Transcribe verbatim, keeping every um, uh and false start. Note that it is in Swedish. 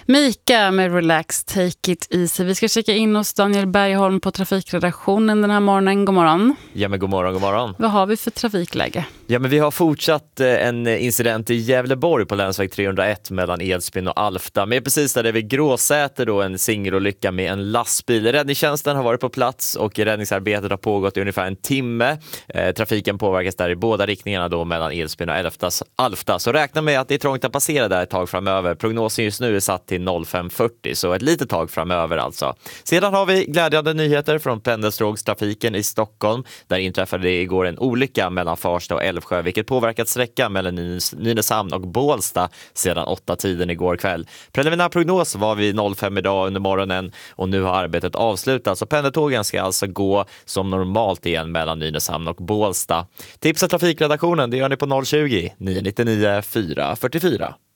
Mika med Relax, Take It Easy. Vi ska checka in hos Daniel Bergholm på trafikredaktionen den här morgonen. God morgon. Ja, men god morgon, god morgon. Vad har vi för trafikläge? Ja, men vi har fortsatt en incident i Gävleborg på länsväg trehundraett mellan Edsbyn och Alfta. Men precis där det är vid Gråsäter då en singelolycka med en lastbil. Räddningstjänsten har varit på plats och räddningsarbetet har pågått i ungefär en timme. Eh, trafiken påverkas där i båda riktningarna då mellan Edsbyn och Alftas, Alfta. Så räkna med att det är trångt att passera där ett tag framöver. Prognosen just nu är satt till fem fyrtio, så ett litet tag framöver alltså. Sedan har vi glädjande nyheter från pendelstråkstrafiken i Stockholm. Där inträffade det igår en olycka mellan Farsta och Älvsjö, vilket påverkat sträckan mellan Nynäshamn och Bålsta sedan åtta tiden igår kväll. Preliminär prognos var vid fem idag under morgonen och nu har arbetet avslutats. Så pendeltågen ska alltså gå som normalt igen mellan Nynäshamn och Bålsta. Tipsa trafikredaktionen, det gör ni på noll tjugo, nio nio nio, fyra fyra fyra.